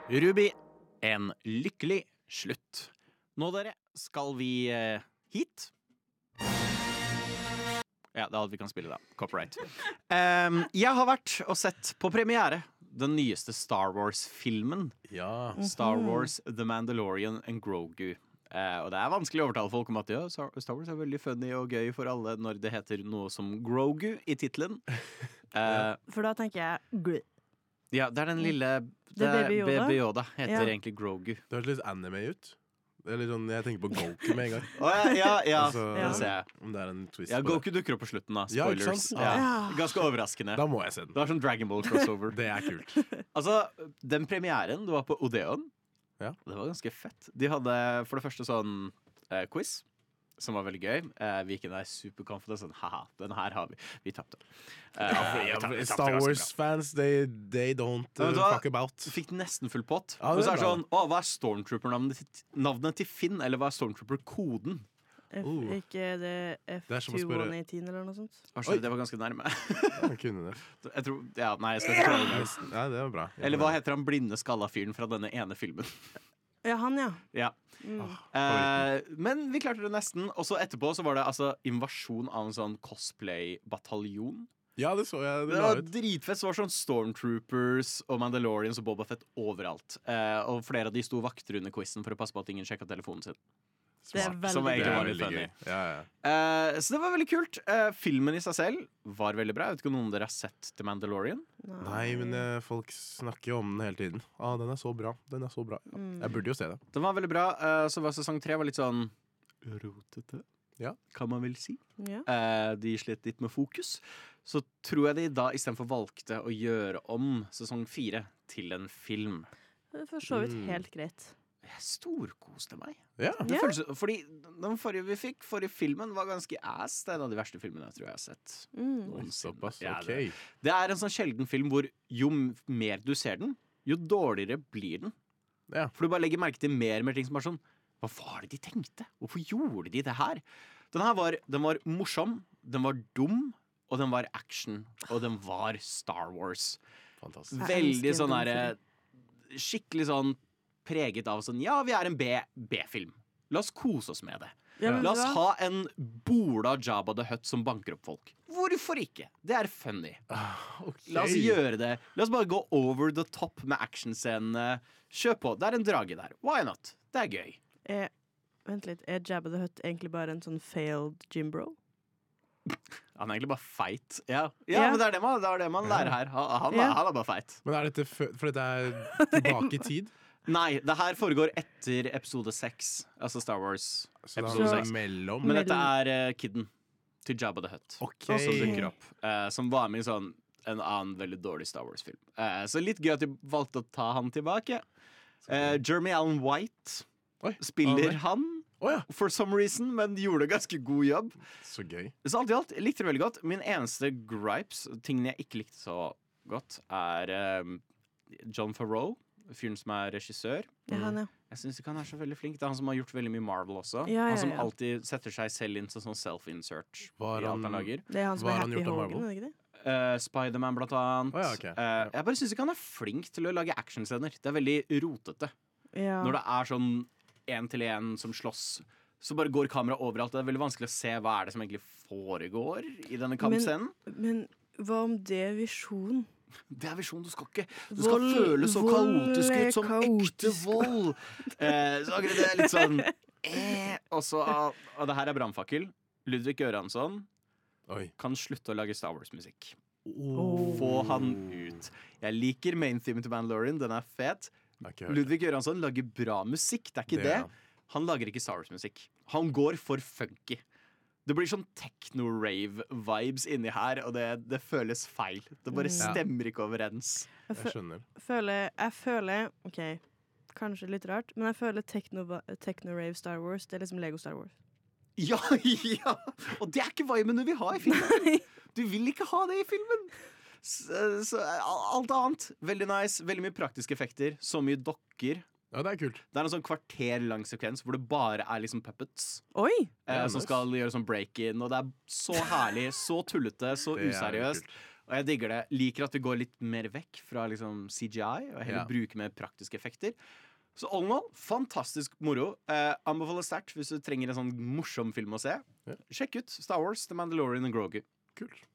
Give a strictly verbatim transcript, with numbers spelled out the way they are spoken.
Ruby, en lykkelig slutt. Nå, dere, skal vi eh, hit. Ja, det er alt vi kan spille da. Copyright. Um, jeg har vært og sett på premiere den nyeste Star Wars-filmen. Ja. Star Wars, The Mandalorian and Grogu. Uh, og det er vanskelig å overtale folk om at ja, Star Wars er veldig funny og gøy for alle når det heter noe som Grogu i titlen. Uh, For da tenker jeg Gru. ja, det er den lille Det er Baby Yoda. Baby Yoda heter Ja. egentlig Grogu. Det høres litt anime ut. Det er litt sånn, jeg tenker på Goku med en gang. Å ja, ja, ja. Altså, Ja. Det ser jeg. Om det er en twist Ja, på Goku dukker opp på slutten, da. Ja, ikke Spoilers. sant? Ja. Ja. Ganske overraskende. det. Da må jeg se den. Det var sånn Dragon Ball crossover. Det er kult. Altså, den premieren, det var på Odeon. Ja. Det var ganske fett. De hadde for det første sånn eh, quiz, som var veldig gøy. Eh, vi gikk inn der superconfident, sånn haha, den her har vi. Vi tapte. Eh, Ja, vi tapte- vi tapte Star ganske bra. Wars-fans, they, they don't Ja, uh, vet du hva? fuck about. Fikk nesten full pott. Ja, Men det så er er det bra. sånn, å, hva er Stormtrooper-navnet til, navnet til Finn, eller hva er Stormtrooper-koden? F, Oh. ikke det F Det er som å spørre- to one eighteen eller noe sånt? Å, Oi. sorry, det var ganske nærme. Ja, han kunne det. Jeg tror, ja, nei, jeg skal ikke prøve det. Nesten. Ja, det var bra. Eller hva heter han blinde skalla fyren fra denne ene filmen? Ja, han, ja. Ja. Mm. Eh, men vi klarte det nesten. Og så etterpå så var det altså invasjon av en sånn cosplay-bataljon. Ja, det så jeg. Det Det la var ut. dritfett. Så var det sånn Stormtroopers og Mandalorians og Boba Fett overalt. Eh, og flere av de sto vakter under quizen for å passe på at ingen sjekka telefonen sin. Det er Smart. veldig Som Det egentlig er var litt veldig funny. gøy. Ja, ja. Eh, så det var veldig kult. Eh, filmen i seg selv var veldig bra. Jeg vet ikke om noen av dere har sett The Mandalorian? Nei, men eh, folk snakker jo om den hele tiden. Ah, den er så bra. Den er så bra. Ja. Mm. Jeg burde jo se det. Den var veldig bra. Eh, så var sesong tre var litt sånn rotete, Ja. kan man vel si. Ja. Eh, de slet litt med fokus. Så tror jeg de da istedenfor valgte å gjøre om sesong fire til en film. Det er for så vidt Mm. helt greit. Jeg storkoste meg. Ja. Det Ja. føles, fordi den forrige vi fikk, forrige filmen, var ganske ass. Det er en av de verste filmene jeg tror jeg har sett. Mm. Oi, såpass. Ja, OK. det, det er en sånn sjelden film hvor jo m- mer du ser den, jo dårligere blir den. Ja. For du bare legger merke til mer og mer ting som er sånn hva var det de tenkte? Hvorfor gjorde de det her? Den her var, den var morsom, den var dum, og den var action. Og den var Star Wars. Fantastisk. Jeg Veldig elsker sånn dum derre Skikkelig sånn preget av sånn ja, vi er en B- B-film. La oss kose oss med det. Ja, men La oss hva? ha en bola Jabba the Hutt som banker opp folk. Hvorfor ikke? Det er funny. Ok. La oss gjøre det. La oss bare gå over the top med actionscenene. Kjør på. Det er en drage der. Why not? Det er gøy. Er, vent litt, er Jabba the Hutt egentlig bare en sånn failed Jimbro? Han er egentlig bare feit. Ja, ja, Ja. men det er det man, det er det man lærer her. Han, han, Ja. han er bare feit. Men er dette fø- For dette er tilbake i tid? Nei, det her foregår etter episode seks. Altså Star Wars. Så det Episode er seks. mellom? Men dette er uh, kidden til Jabba the Hutt. OK. Som dukker opp. eh, som var med i sånn en annen veldig dårlig Star Wars-film. Eh, så litt gøy at de valgte å ta han tilbake. Uh, Jeremy Allen White Oi, spiller han han Å ja. for some reason, men gjorde ganske god jobb. Så gøy. Så alt i alt, jeg likte det veldig godt. Min eneste gripes, tingene jeg ikke likte så godt, er eh, John Favreau, fyren som er regissør. Ja, han, ja. Jeg syns ikke han er så veldig flink. Det er han som har gjort veldig mye Marvel også. Ja, ja, Han som ja. alltid setter seg selv inn som sånn self-insert Var i alt han han- lager. Det er han som Hva er har han Happy gjort av Hogan, Marvel? er det ikke det? Uh, Spiderman, blant annet. Å ja, ok. Eh, jeg bare syns ikke han er flink til å lage actionscener. Det er veldig rotete. Ja. Når det er sånn én til én som slåss, så bare går kameraet overalt. Det er veldig vanskelig å se hva er det som egentlig foregår i denne kampscenen. Men hva om det er visjon? Det er visjon. Du skal ikke Du skal Vold- føles så vold kaotisk er ut som ekte kaotisk. vold. Eh, så akkurat det er litt sånn eh, Og så Og det her er brannfakkel. Ludvig Göransson Oi. kan slutte å lage Star Wars-musikk. Oh. Få han ut. Jeg liker main-themen til Mandalorian. Den er fet. Jeg har ikke hørt det. Ludvig Göransson lager bra musikk. Det er ikke Det det. er han. Han lager ikke Star Wars-musikk. Han går for funky. Det blir sånn techno-rave-vibes inni her, og det, det føles feil. Det bare Mm. stemmer ikke overens. Jeg, Jeg fø skjønner. føler, jeg føler OK, kanskje litt rart, men jeg føler techno- techno-rave Star Wars, det er liksom Lego Star Wars. Ja, ja! Og det er ikke viben du vil ha i filmen. Du vil ikke ha det i filmen. Så, så alt annet. Veldig nice. Veldig mye praktiske effekter. Så mye dokker. Ja, det er kult. Det er en sånn kvarter lang sekvens hvor det bare er liksom puppets. Oi! Eh, Ja, som nice. skal gjøre sånn break-in. Og det er så herlig, så tullete, så Det er useriøst. kult. Og jeg digger det. Liker at vi går litt mer vekk fra liksom, C G I, og heller Ja. bruker mer praktiske effekter. Så all in all, fantastisk moro. Eh, anbefaler sterkt hvis du trenger en sånn morsom film å se. Ja. Sjekk ut Star Wars, The Mandalorian og Grogu. Kult.